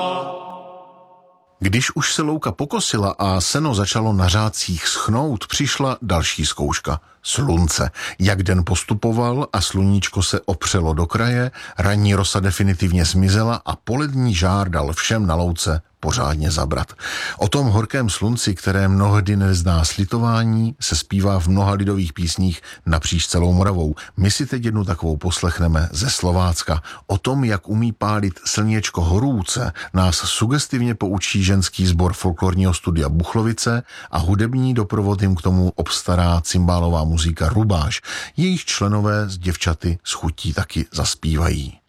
Když už se louka pokosila a seno začalo na řádcích schnout, přišla další zkouška. Slunce. Jak den postupoval a sluníčko se opřelo do kraje, ranní rosa definitivně zmizela a polední žár dal všem na louce pořádně zabrat. O tom horkém slunci, které mnohdy nezná slitování, se zpívá v mnoha lidových písních napříč celou Moravou. My si teď jednu takovou poslechneme ze Slovácka. O tom, jak umí pálit slněčko horůce, nás sugestivně poučí ženský sbor folklorního studia Buchlovice a hudební doprovod jim k tomu obstará cymbálová muzika Rubáš. Jejich členové s děvčaty s chutí taky zaspívají.